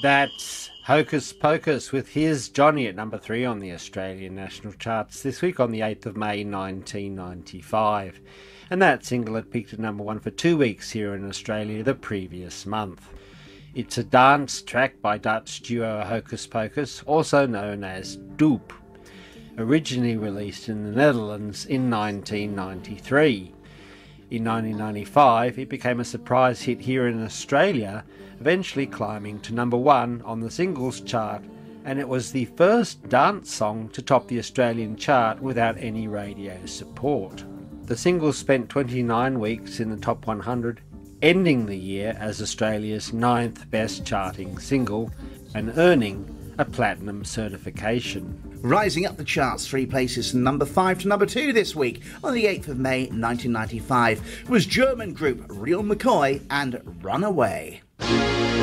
That's Hocus Pocus with Here's Johnny at number 3 on the Australian national charts this week on the 8th of May 1995. And that single had peaked at number 1 for 2 weeks here in Australia the previous month. It's a dance track by Dutch duo Hocus Pocus, also known as Doop, originally released in the Netherlands in 1993. In 1995, it became a surprise hit here in Australia, eventually climbing to number 1 on the singles chart, and it was the first dance song to top the Australian chart without any radio support. The single spent 29 weeks in the top 100, ending the year as Australia's 9th best charting single and earning a platinum certification. Rising up the charts 3 places from number 5 to number 2 this week on the 8th of May 1995 was German group Real McCoy and Runaway.